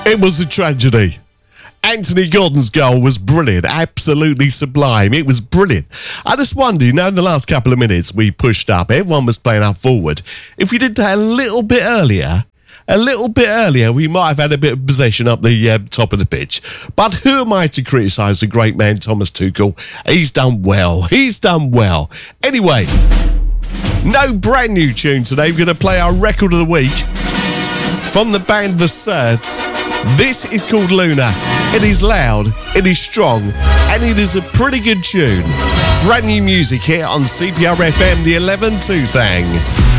It was a tragedy. Anthony Gordon's goal was brilliant, absolutely sublime. It was brilliant. I just wondered, in the last couple of minutes we pushed up, everyone was playing up forward. If we did that a little bit earlier, we might have had a bit of possession up the top of the pitch. But who am I to criticise the great man Thomas Tuchel? He's done well. Anyway, no brand new tune today. We're going to play our record of the week from the band The Surds. This is called Luna. It is loud, it is strong, and it is a pretty good tune. Brand new music here on CPR FM, the 11-2 thing.